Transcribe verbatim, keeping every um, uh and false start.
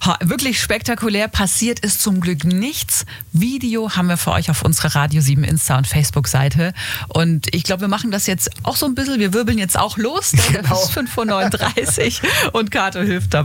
Ha, wirklich spektakulär. Passiert ist zum Glück nichts. Video haben wir für euch auf unserer Radio sieben Insta- und Facebook-Seite. Und ich glaube, wir machen das jetzt auch so ein bisschen. Wir wirbeln jetzt auch los. Genau. Das ist fünf Uhr neununddreißig und Kato hilft dabei.